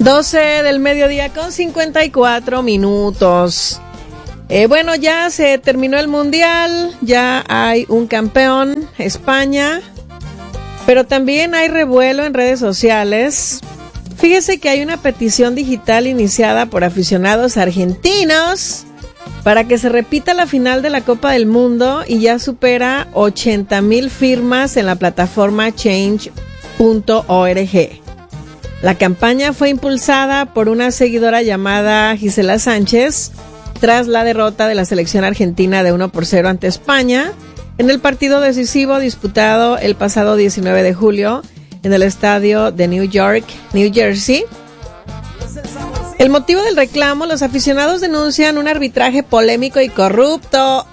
12 del mediodía con 54 minutos. Bueno, ya se terminó el mundial, ya hay un campeón, España, pero también hay revuelo en redes sociales. Fíjese que hay una petición digital iniciada por aficionados argentinos para que se repita la final de la Copa del Mundo y ya supera 80,000 firmas en la plataforma change.org. La campaña fue impulsada por una seguidora llamada Gisela Sánchez tras la derrota de la selección argentina de 1-0 ante España en el partido decisivo disputado el pasado 19 de julio en el estadio de New York, New Jersey. El motivo del reclamo: los aficionados denuncian un arbitraje polémico y corrupto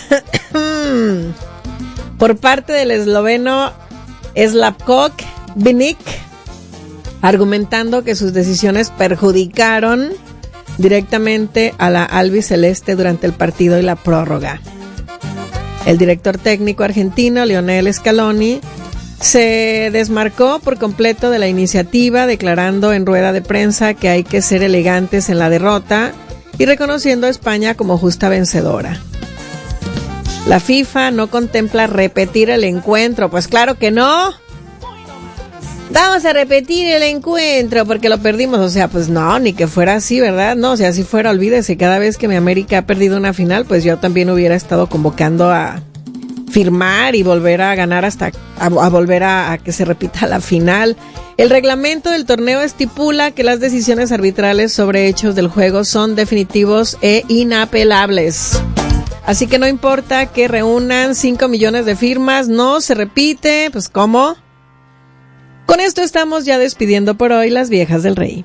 por parte del esloveno Slavko Binic, argumentando que sus decisiones perjudicaron directamente a la albiceleste durante el partido y la prórroga. El director técnico argentino, Lionel Scaloni, se desmarcó por completo de la iniciativa, declarando en rueda de prensa que hay que ser elegantes en la derrota y reconociendo a España como justa vencedora. La FIFA no contempla repetir el encuentro. Pues claro que no. Vamos a repetir el encuentro porque lo perdimos. O sea, pues no, ni que fuera así, ¿verdad? No, o sea, si fuera, olvídese, cada vez que mi América ha perdido una final, pues yo también hubiera estado convocando a firmar y volver a ganar hasta a volver a que se repita la final. El reglamento del torneo estipula que las decisiones arbitrales sobre hechos del juego son definitivos e inapelables. Así que no importa que reúnan 5 millones de firmas, no se repite. Pues ¿cómo? Con esto estamos ya despidiendo por hoy las viejas del rey.